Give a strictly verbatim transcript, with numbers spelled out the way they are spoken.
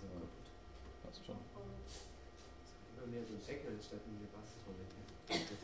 Ja. Hast du schon. Immer mehr so ein Deckel statt eine Basstrommel.